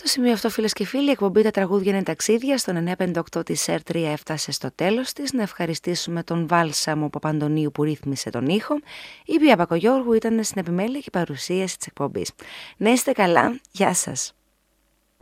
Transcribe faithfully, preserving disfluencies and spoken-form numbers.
σημείο αυτό, φίλες και φίλοι, η εκπομπή «Τα τραγούδια είναι ταξίδια» στον εννιά πενήντα οκτώ της ΕΡ τρία έφτασε στο τέλος της. Να ευχαριστήσουμε τον Βάλσαμο Παπαντονίου που ρύθμισε τον ήχο. Η Πία Πακογιώργου ήταν στην επιμέλεια και παρουσίαση της εκπομπής. Να είστε καλά, γεια σας.